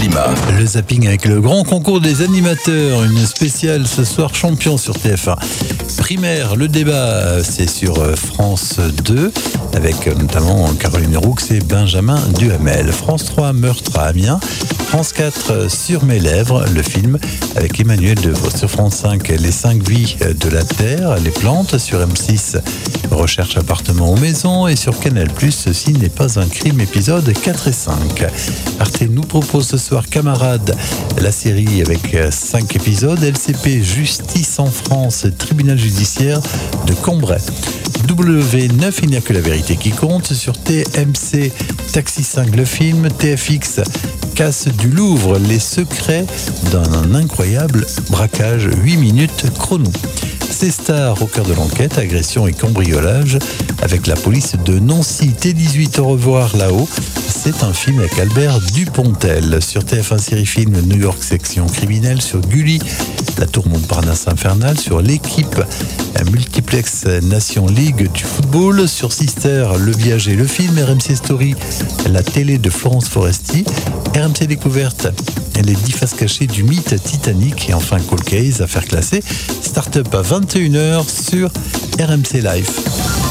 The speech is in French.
Cinéma. Le zapping avec le grand concours des animateurs, une spéciale ce soir champion sur TF1. Primaire, le débat, c'est sur France 2, avec notamment Caroline Roux et Benjamin Duhamel. France 3, Meurtre à Amiens. France 4, Sur mes lèvres, le film avec Emmanuel Devaux. Sur France 5, Les 5 vies de la Terre, les plantes. Sur M6, Recherche appartement ou maison. Et sur Canal+, Ceci n'est pas un crime, épisode 4 et 5. Arte nous propose ce soir Camarades, la série avec 5 épisodes. LCP, Justice en France, tribunal judiciaire de Cambrai. W9, il n'y a que la vérité qui compte. Sur TMC, Taxi 5, le film. TFX, Casse du Louvre, les secrets d'un incroyable braquage, 8 minutes chrono. C-Star, au cœur de l'enquête, agression et cambriolage avec la police de Nancy. T18, au revoir là-haut, c'est un film avec Albert Dupontel. Sur TF1 Série Film, New York section criminelle. Sur Gulli, La Tour Montparnasse infernale. Sur L'équipe, Multiplex Nation League du football. Sur Sister, Le Viager, le film. RMC Story, la télé de Florence Foresti. RMC Découverte, les 10 faces cachées du mythe Titanic. Et enfin Cold Case, affaire classée. Startup à 21h sur RMC Live.